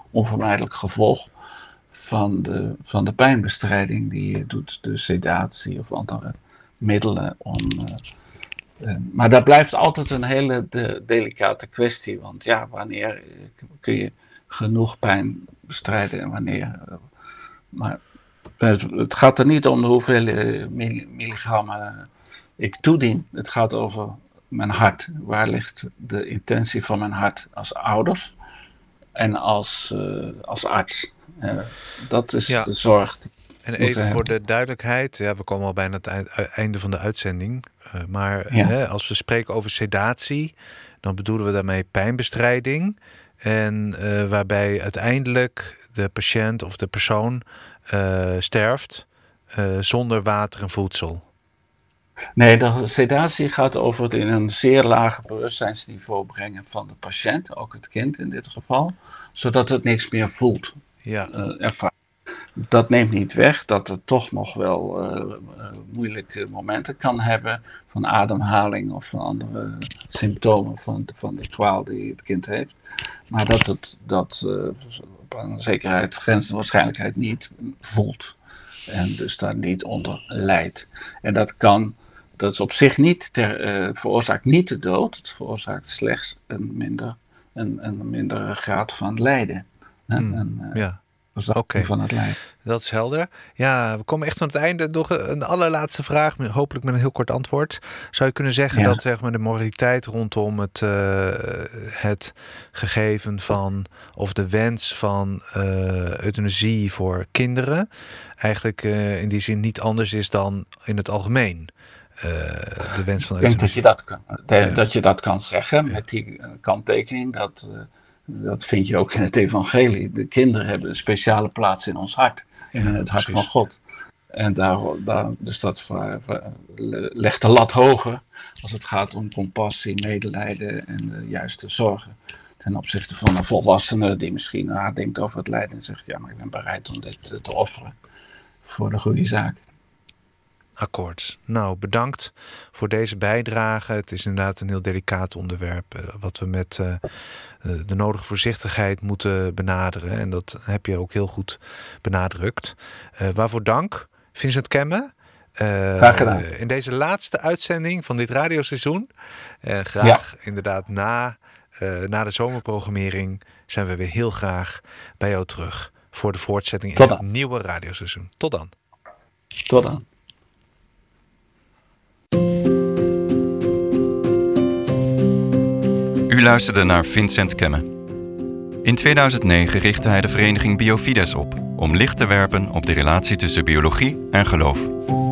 onvermijdelijk gevolg van de pijnbestrijding die je doet, de sedatie of andere middelen. Maar dat blijft altijd een hele delicate kwestie, want ja, wanneer kun je genoeg pijn bestrijden en wanneer. Maar het gaat er niet om hoeveel milligrammen ik toedien. Het gaat over mijn hart. Waar ligt de intentie van mijn hart als ouders en als arts? Dat is de zorg. En even voor de duidelijkheid, we komen al bijna het einde van de uitzending. Als we spreken over sedatie, dan bedoelen we daarmee pijnbestrijding. En waarbij uiteindelijk de patiënt of de persoon sterft zonder water en voedsel. Nee, de sedatie gaat over het in een zeer laag bewustzijnsniveau brengen van de patiënt, ook het kind in dit geval, zodat het niks meer voelt. Ervaart. Dat neemt niet weg dat het toch nog wel moeilijke momenten kan hebben van ademhaling of van andere symptomen van de kwaal die het kind heeft. Maar dat op een zekerheid, grenzende waarschijnlijkheid niet voelt en dus daar niet onder lijdt. En dat is op zich niet veroorzaakt niet de dood, het veroorzaakt slechts een mindere graad van lijden. Oké, van het lijden. Dat is helder. Ja, we komen echt aan het einde. Nog een allerlaatste vraag, hopelijk met een heel kort antwoord. Zou je kunnen zeggen dat zeg maar, de moraliteit rondom het gegeven van, of de wens van euthanasie voor kinderen eigenlijk in die zin niet anders is dan in het algemeen? De wens van euthanasie. Ik denk dat je dat kan zeggen met die kanttekening dat vind je ook in het evangelie. De kinderen hebben een speciale plaats in ons hart. In het hart van God. En dus dat legt de lat hoger als het gaat om compassie, medelijden en de juiste zorgen. Ten opzichte van een volwassene die misschien nadenkt over het lijden en zegt, ja, maar ik ben bereid om dit te offeren voor de goede zaak. Akkoord. Nou, bedankt voor deze bijdrage. Het is inderdaad een heel delicaat onderwerp wat we met de nodige voorzichtigheid moeten benaderen. En dat heb je ook heel goed benadrukt. Waarvoor dank, Vincent Kemme. Graag gedaan. In deze laatste uitzending van dit radioseizoen. Graag inderdaad na de zomerprogrammering zijn we weer heel graag bij jou terug voor de voortzetting in het nieuwe radioseizoen. Tot dan. Tot dan. U luisterde naar Vincent Kemme. In 2009 richtte hij de vereniging Biofides op om licht te werpen op de relatie tussen biologie en geloof.